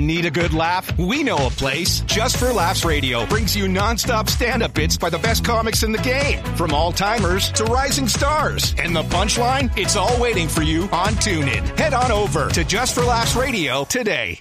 Need a good laugh? We know a place. Just for Laughs Radio brings you nonstop stand-up bits by the best comics in the game. From all-timers to rising stars. And the punchline? It's all waiting for you on TuneIn. Head on over to Just for Laughs Radio today.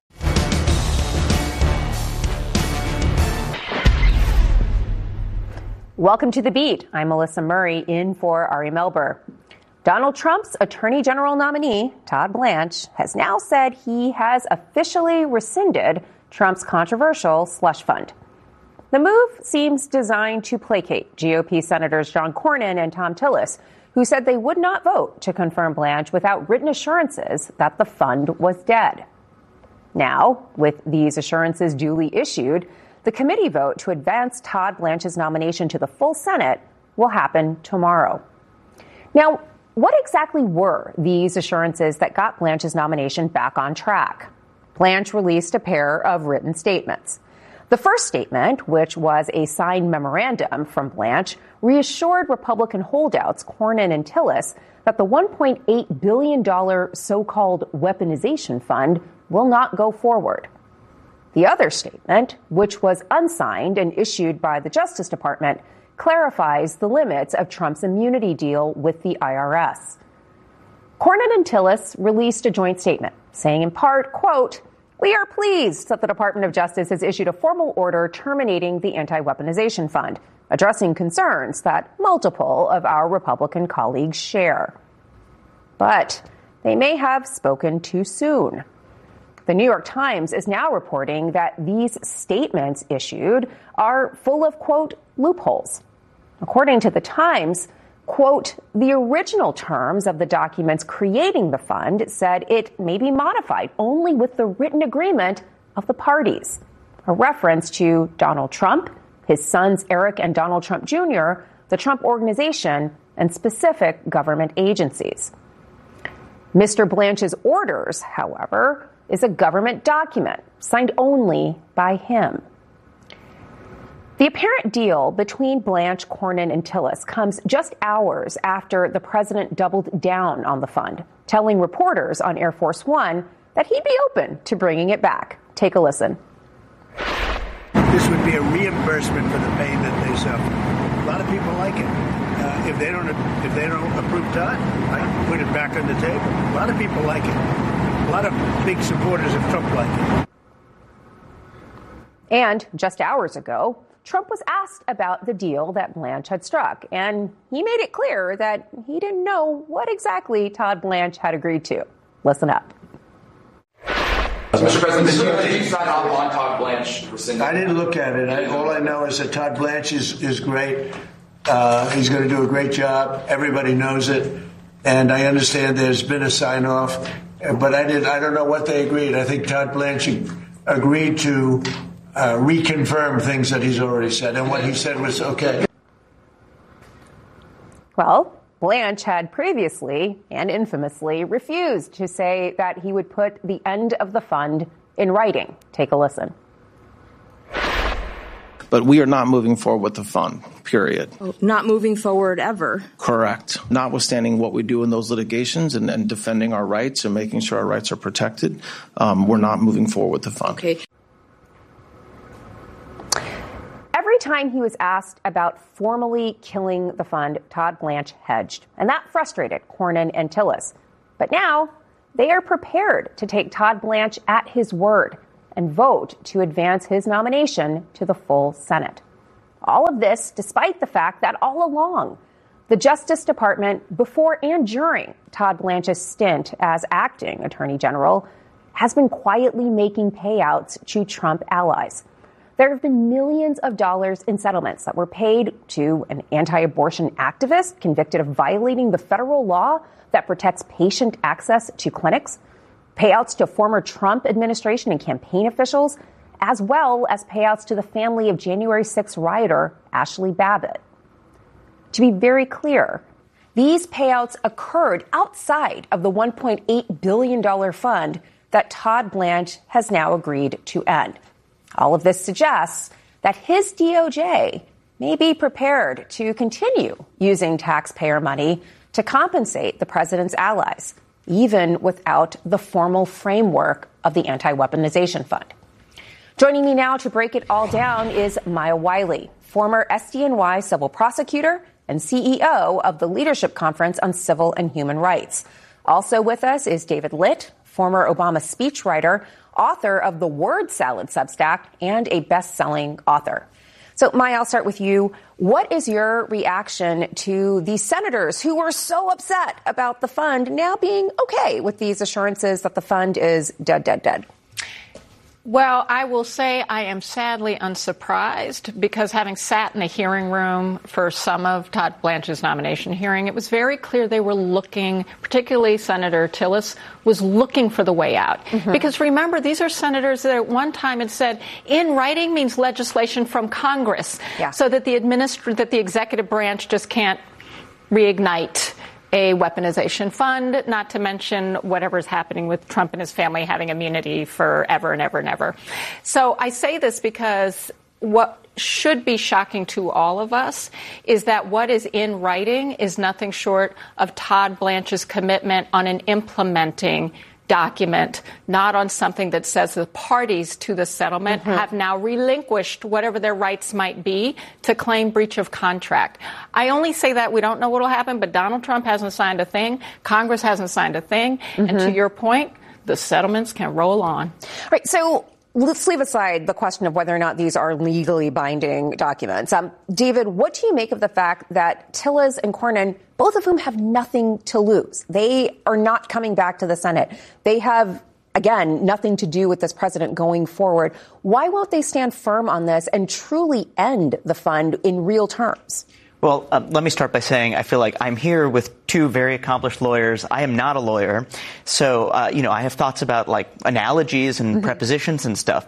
Welcome to The Beat. I'm Melissa Murray in for Ari Melber. Donald Trump's Attorney General nominee, Todd Blanche, has now said he has officially rescinded Trump's controversial slush fund. The move seems designed to placate GOP Senators John Cornyn and Thom Tillis, who said they would not vote to confirm Blanche without written assurances that the fund was dead. Now, with these assurances duly issued, the committee vote to advance Todd Blanche's nomination to the full Senate will happen tomorrow. Now, what exactly were these assurances that got Blanche's nomination back on track? Blanche released a pair of written statements. The first statement, which was a signed memorandum from Blanche, reassured Republican holdouts Cornyn and Tillis that the $1.8 billion so-called weaponization fund will not go forward. The other statement, which was unsigned and issued by the Justice Department, clarifies the limits of Trump's immunity deal with the IRS. Cornyn and Tillis released a joint statement saying in part, quote, "We are pleased that the Department of Justice has issued a formal order terminating the anti-weaponization fund, addressing concerns that multiple of our Republican colleagues share." But they may have spoken too soon. The New York Times is now reporting that these statements issued are full of, quote, loopholes. According to the Times, quote, "The original terms of the documents creating the fund said it may be modified only with the written agreement of the parties," a reference to Donald Trump, his sons Eric and Donald Trump Jr., the Trump Organization, and specific government agencies. Mr. Blanche's orders, however, is a government document signed only by him. The apparent deal between Blanche, Cornyn, and Tillis comes just hours after the president doubled down on the fund, telling reporters on Air Force One that he'd be open to bringing it back. Take a listen. This would be a reimbursement for the pain that they suffer. A lot of people like it. If they don't approve Todd, I put it back on the table. A lot of people like it. A lot of big supporters of Trump like it. And just hours ago, Trump was asked about the deal that Blanche had struck, and he made it clear that he didn't know what exactly Todd Blanche had agreed to. Listen up. Mr. President, did you sign off on Todd Blanche rescinding? I didn't look at it. All I know is that Todd Blanche is great. He's going to do a great job. Everybody knows it. And I understand there's been a sign-off. But I don't know what they agreed. I think Todd Blanche agreed to reconfirm things that he's already said. And what he said was okay. Well, Blanche had previously and infamously refused to say that he would put the end of the fund in writing. Take a listen. But we are not moving forward with the fund, period. Not moving forward ever. Correct. Notwithstanding what we do in those litigations and defending our rights and making sure our rights are protected, we're not moving forward with the fund. Okay. Every time he was asked about formally killing the fund, Todd Blanche hedged. And that frustrated Cornyn and Tillis. But now they are prepared to take Todd Blanche at his word and vote to advance his nomination to the full Senate. All of this despite the fact that all along, the Justice Department, before and during Todd Blanche's stint as acting Attorney General, has been quietly making payouts to Trump allies. There have been millions of dollars in settlements that were paid to an anti-abortion activist convicted of violating the federal law that protects patient access to clinics, payouts to former Trump administration and campaign officials, as well as payouts to the family of January 6th rioter Ashley Babbitt. To be very clear, these payouts occurred outside of the $1.8 billion fund that Todd Blanche has now agreed to end. All of this suggests that his DOJ may be prepared to continue using taxpayer money to compensate the president's allies, even without the formal framework of the Anti-Weaponization Fund. Joining me now to break it all down is Maya Wiley, former SDNY civil prosecutor and CEO of the Leadership Conference on Civil and Human Rights. Also with us is David Litt, former Obama speechwriter, author of the Word Salad Substack, and a best-selling author. So, Maya, I'll start with you. What is your reaction to the senators who were so upset about the fund now being okay with these assurances that the fund is dead? Well, I will say I am sadly unsurprised because having sat in the hearing room for some of Todd Blanche's nomination hearing, it was very clear they were looking, particularly Senator Tillis, was looking for the way out. Mm-hmm. Because remember, these are senators that at one time had said in writing means legislation from Congress, so that the executive branch just can't reignite a weaponization fund, not to mention whatever's happening with Trump and his family having immunity forever and ever and ever. So I say this because what should be shocking to all of us is that what is in writing is nothing short of Todd Blanche's commitment on an implementing document, not on something that says the parties to the settlement have now relinquished whatever their rights might be to claim breach of contract. I only say that we don't know what will happen, but Donald Trump hasn't signed a thing. Congress hasn't signed a thing. And to your point, the settlements can roll on. Right. So let's leave aside the question of whether or not these are legally binding documents. David, what do you make of the fact that Tillis and Cornyn, both of whom have nothing to lose? They are not coming back to the Senate. They have, again, nothing to do with this president going forward. Why won't they stand firm on this and truly end the fund in real terms? Well, let me start by saying I feel like I'm here with two very accomplished lawyers. I am not a lawyer. So, I have thoughts about like analogies and prepositions and stuff.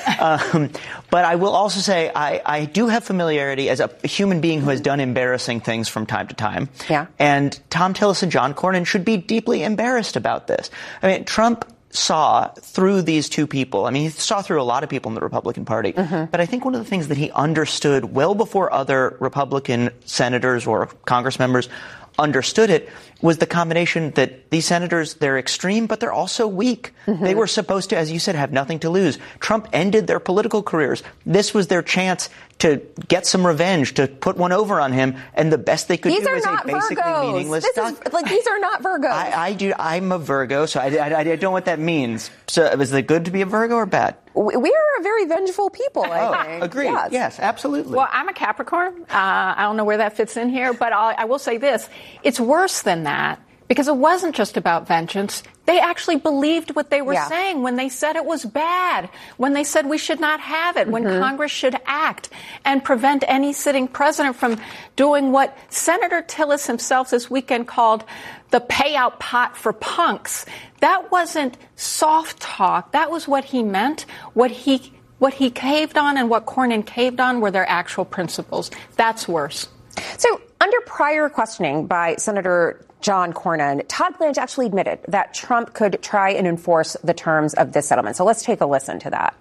But I will also say I do have familiarity as a human being who has done embarrassing things from time to time. Yeah. And Thom Tillis and John Cornyn should be deeply embarrassed about this. I mean, Trump saw through these two people. I mean, he saw through a lot of people in the Republican Party. But I think one of the things that he understood well before other Republican senators or Congress members understood it was the combination that these senators, they're extreme, but they're also weak. They were supposed to, as you said, have nothing to lose. Trump ended their political careers. This was their chance to get some revenge, to put one over on him, and the best they could do was a basically meaningless document. These are not Virgos. I'm a Virgo, so I don't know what that means. So is it good to be a Virgo or bad? We are a very vengeful people, I think. Agreed. Yes, absolutely. Well, I'm a Capricorn. I don't know where that fits in here, but I will say this. It's worse than that because it wasn't just about vengeance. They actually believed what they were saying when they said it was bad, when they said we should not have it, when Congress should act and prevent any sitting president from doing what Senator Tillis himself this weekend called the payout pot for punks. That wasn't soft talk. That was what he meant. What he caved on and what Cornyn caved on were their actual principles. That's worse. So under prior questioning by Senator John Cornyn, Todd Blanche actually admitted that Trump could try and enforce the terms of this settlement. So let's take a listen to that.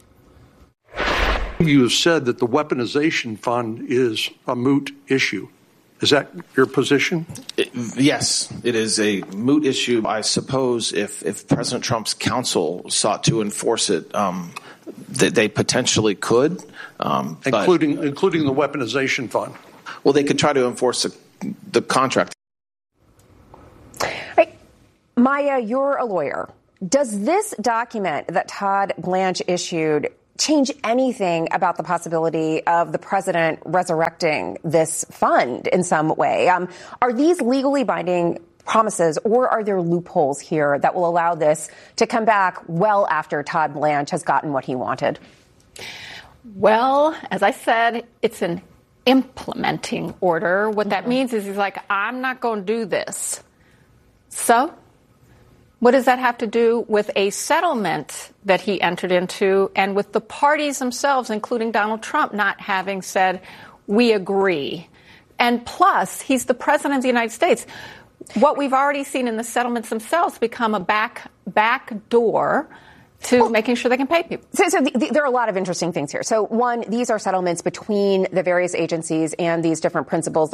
You have said that the weaponization fund is a moot issue. Is that your position? Yes, it is a moot issue. I suppose if President Trump's counsel sought to enforce it, they potentially could. Including the weaponization fund. Well, they could try to enforce the contract. Right. Maya, you're a lawyer. Does this document that Todd Blanche issued change anything about the possibility of the president resurrecting this fund in some way? Are these legally binding promises, or are there loopholes here that will allow this to come back well after Todd Blanche has gotten what he wanted? Well, as I said, it's an implementing order. What that means is he's like, I'm not going to do this. So what does that have to do with a settlement that he entered into and with the parties themselves, including Donald Trump, not having said, we agree? And plus, he's the president of the United States. What we've already seen in the settlements themselves become a back door to making sure they can pay people. So there are a lot of interesting things here. So one, these are settlements between the various agencies and these different principals,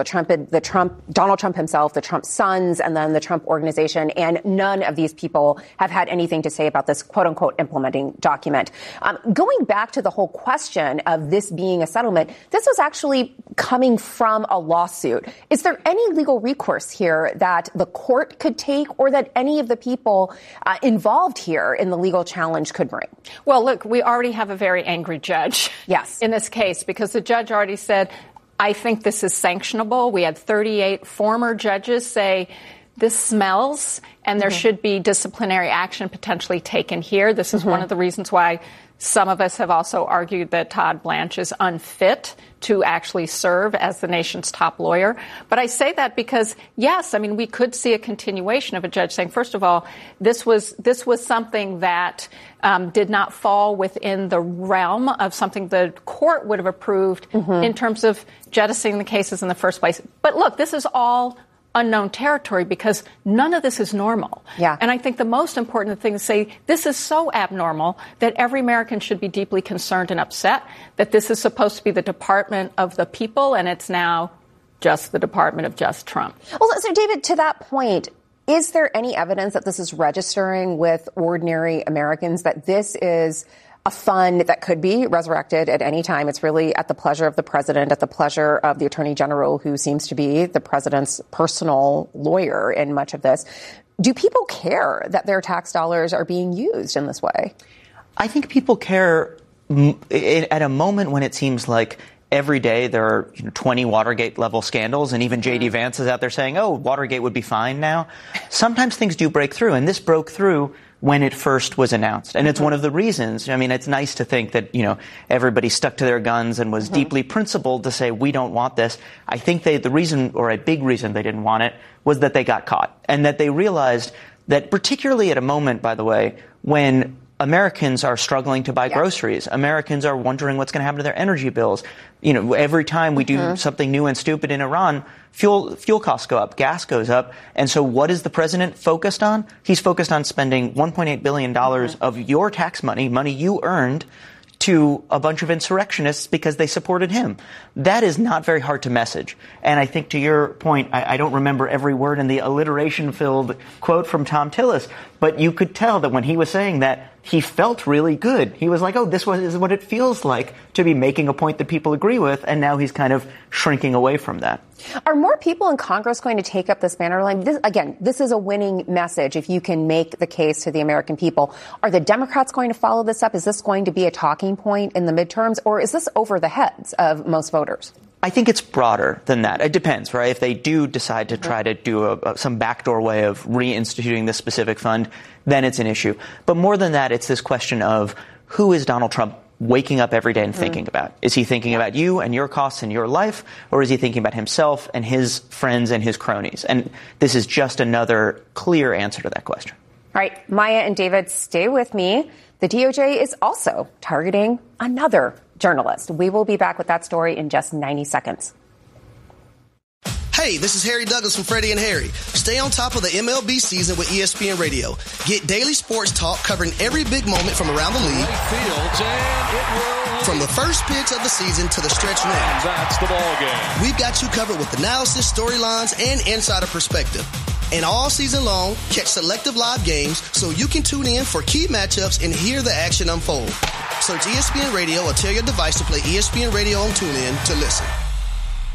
Donald Trump himself, the Trump sons, and then the Trump organization. And none of these people have had anything to say about this quote unquote implementing document. Going back to the whole question of this being a settlement, this was actually coming from a lawsuit. Is there any legal recourse here that the court could take or that any of the people involved here in the legal challenge could bring? Well, look, we already have a very angry judge. Yes. In this case, because the judge already said, I think this is sanctionable. We had 38 former judges say this smells and there should be disciplinary action potentially taken here. This is one of the reasons why some of us have also argued that Todd Blanche is unfit to actually serve as the nation's top lawyer. But I say that because, yes, I mean, we could see a continuation of a judge saying, first of all, this was something that did not fall within the realm of something the court would have approved in terms of jettisoning the cases in the first place. But look, this is all unknown territory because none of this is normal. Yeah. And I think the most important thing to say, this is so abnormal that every American should be deeply concerned and upset that this is supposed to be the Department of the People and it's now just the Department of Just Trump. Well, so David, to that point, is there any evidence that this is registering with ordinary Americans, that this is a fund that could be resurrected at any time? It's really at the pleasure of the president, at the pleasure of the attorney general, who seems to be the president's personal lawyer in much of this. Do people care that their tax dollars are being used in this way? I think people care at a moment when it seems like every day there are 20 Watergate-level scandals, and even J.D. Vance is out there saying, oh, Watergate would be fine now. Sometimes things do break through, and this broke through when it first was announced. And it's one of the reasons, I mean, it's nice to think that, everybody stuck to their guns and was deeply principled to say, we don't want this. I think the reason, or a big reason they didn't want it, was that they got caught. And that they realized that, particularly at a moment, by the way, when Americans are struggling to buy groceries. Americans are wondering what's going to happen to their energy bills. Every time we do something new and stupid in Iran, fuel costs go up, gas goes up. And so what is the president focused on? He's focused on spending $1.8 billion of your tax money you earned, to a bunch of insurrectionists because they supported him. That is not very hard to message. And I think to your point, I don't remember every word in the alliteration-filled quote from Thom Tillis, but you could tell that when he was saying that, he felt really good. He was like, oh, this is what it feels like to be making a point that people agree with, and now he's kind of shrinking away from that. Are more people in Congress going to take up this banner line? This is a winning message if you can make the case to the American people. Are the Democrats going to follow this up? Is this going to be a talking point in the midterms, or is this over the heads of most voters? I think it's broader than that. It depends, right? If they do decide to try to do some backdoor way of reinstituting this specific fund, then it's an issue. But more than that, it's this question of who is Donald Trump waking up every day and thinking about? Is he thinking about you and your costs in your life, or is he thinking about himself and his friends and his cronies? And this is just another clear answer to that question. All right, Maya and David, stay with me. The DOJ is also targeting another journalist. We will be back with that story in just 90 seconds. Hey, this is Harry Douglas from Freddie and Harry. Stay on top of the MLB season with ESPN Radio. Get daily sports talk covering every big moment from around the league. From the first pitch of the season to the stretch run. That's the ball game. We've got you covered with analysis, storylines, and insider perspective. And all season long, catch selective live games so you can tune in for key matchups and hear the action unfold. Search ESPN Radio or tell your device to play ESPN Radio on TuneIn to listen.